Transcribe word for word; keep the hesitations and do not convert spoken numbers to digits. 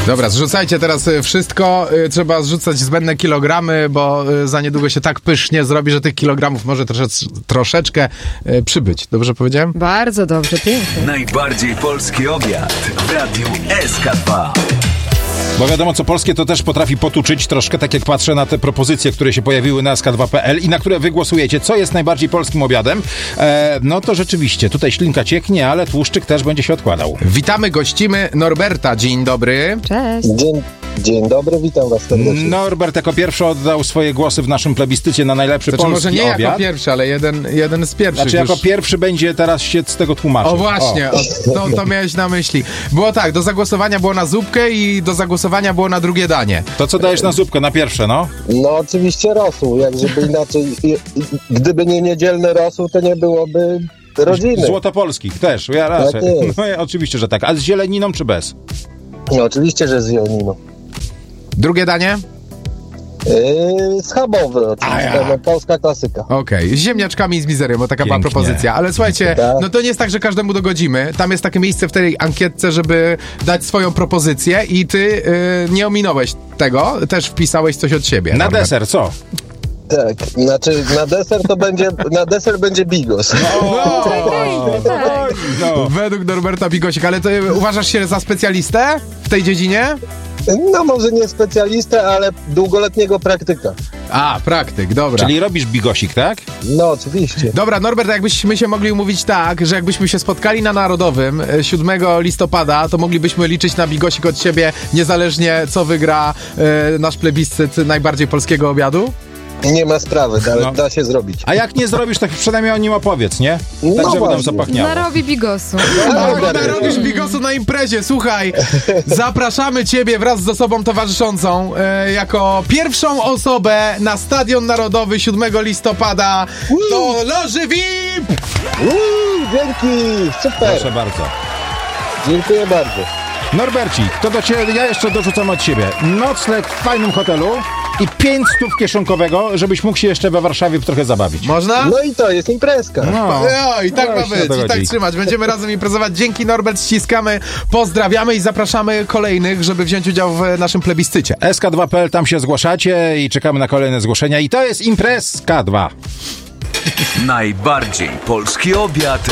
Dobra, zrzucajcie teraz wszystko. Trzeba zrzucać zbędne kilogramy, bo za niedługo się tak pysznie zrobi, że tych kilogramów może trosze, troszeczkę przybyć. Dobrze powiedziałem? Bardzo dobrze, pięknie. Najbardziej polski obiad w Radiu S K dwa. Bo wiadomo, co polskie to też potrafi potuczyć troszkę, tak jak patrzę na te propozycje, które się pojawiły na S K dwa kropka P L i na które wy głosujecie, co jest najbardziej polskim obiadem, e, no to rzeczywiście, tutaj ślinka cieknie, ale tłuszczyk też będzie się odkładał. Witamy, gościmy Norberta. Dzień dobry. Cześć. Dzień, dzień dobry, witam was serdecznie. Norbert jako pierwszy oddał swoje głosy w naszym plebiscycie na najlepszy Znaczy, polski może nie obiad. jako pierwszy, ale jeden, jeden z pierwszych. Znaczy już. jako pierwszy będzie teraz się z tego tłumaczył. O właśnie, o. O, to, to miałeś na myśli. Było tak, do zagłosowania było na zupkę i do zagłosowania było na drugie danie. To co dajesz na zupkę, na pierwsze, no? No oczywiście rosół, jak żeby inaczej, i, i, gdyby nie niedzielny rosół, to nie byłoby rodziny. Złotopolskich też, ja raczej. Tak jest. No, ja, oczywiście, że tak. A z zieleniną czy bez? No oczywiście, że z Joniną. Drugie danie? Yy, schabowy oczywiście, A ja. no, polska klasyka. Okej, z ziemniaczkami i z mizerią, bo taka była Pięknie. propozycja. Ale słuchajcie, Tak. no to nie jest tak, że każdemu dogodzimy. Tam jest takie miejsce w tej ankietce, żeby dać swoją propozycję i ty yy, nie ominąłeś tego, też wpisałeś coś od siebie. Na Norbert. deser, co? Tak, znaczy na deser to będzie, na deser będzie bigos. No, Tak. No. według Norberta Bigosik, ale ty uważasz się za specjalistę w tej dziedzinie? No może nie specjalistę, ale długoletniego praktyka. A, praktyk, dobra. Czyli robisz bigosik, tak? No oczywiście. Dobra, Norbert, jakbyśmy się mogli umówić tak, że jakbyśmy się spotkali na Narodowym e, siódmego listopada, to moglibyśmy liczyć na bigosik od siebie, niezależnie co wygra e, nasz plebiscyt najbardziej polskiego obiadu? Nie ma sprawy, da, No. da się zrobić. A jak nie zrobisz, to przynajmniej o nim opowiedz, nie? No Tak, żeby nam właśnie. zapachniało. Narobi bigosu. O, dobra. narobisz bigosu na imprezie, słuchaj, zapraszamy ciebie wraz z osobą towarzyszącą e, jako pierwszą osobę na Stadion Narodowy siódmego listopada do loży V I P! Uuu, dzięki, super, Proszę bardzo. dziękuję bardzo. Norbercik, to do ciebie, ja jeszcze dorzucam od ciebie. Nocleg w fajnym hotelu i pięć stów kieszonkowego, żebyś mógł się jeszcze we Warszawie trochę zabawić. Można? No i to jest imprezka. No. No i tak ma Właśnie o być, to i tak chodzi. trzymać. Będziemy razem imprezować. Dzięki, Norbert, ściskamy, pozdrawiamy i zapraszamy kolejnych, żeby wziąć udział w naszym plebiscycie. S K dwa kropka P L, tam się zgłaszacie i czekamy na kolejne zgłoszenia i to jest Imprezka dwa. Najbardziej polski obiad